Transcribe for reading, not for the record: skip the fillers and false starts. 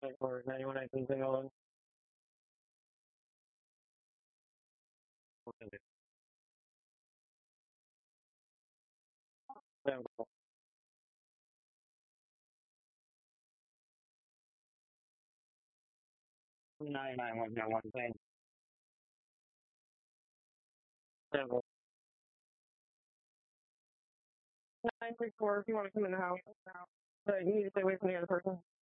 or 9119 single. Yeah. 991 Yeah. 934 if you want to come in the house. But you need to stay away from the other person.